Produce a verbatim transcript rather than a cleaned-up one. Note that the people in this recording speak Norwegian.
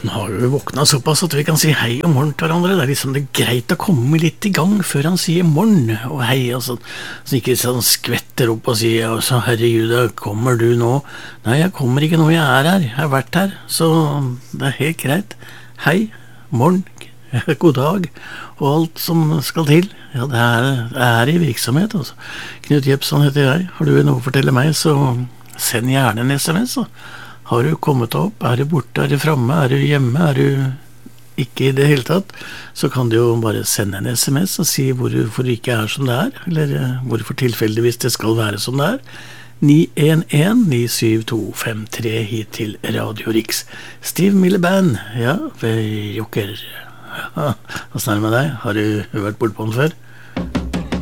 nå har vi våknet såpass at vi kan si hei og morgen til hverandre. Det er liksom det er greit å komme litt i gang før han sier morgen og hei og sånn. Så ikke sånn skvetter opp og sier så herregud, kommer du nå? Nei, jeg kommer ikke nå, jeg er her. Jeg har vært her, så det er helt greit. Hei, morgen, god dag og alt som skal til. Ja, det er, det er i virksomhet, altså. Knut Jepsson heter jeg. Har du noe å fortelle meg, så send gjerne en sms, så. Har du kommet opp? Er du borte? Er du fremme? Er du hjemme? Er du ikke i det hele tatt? Så kan du jo bare sende en sms og si hvorfor det ikke er som det er, eller hvorfor tilfeldigvis det skal være som det er. ni en en ni syv to fem tre hit til Radio Riks. Steve Milliband, ja, ved Jokker. Ja, hvordan er det med deg? Har du vært bort på den før?